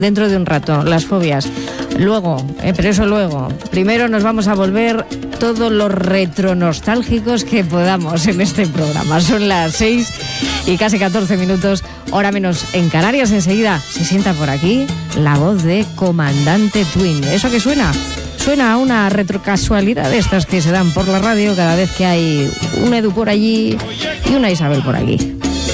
dentro de un rato, las fobias. Luego, pero eso luego. Primero nos vamos a volver todos los retronostálgicos que podamos en este programa. Son las 6 y casi 14 minutos, hora menos en Canarias. Enseguida se sienta por aquí la voz de Comandante Twin. ¿Eso qué suena? Suena a una retrocasualidad de estas que se dan por la radio cada vez que hay un Edu por allí y una Isabel por aquí.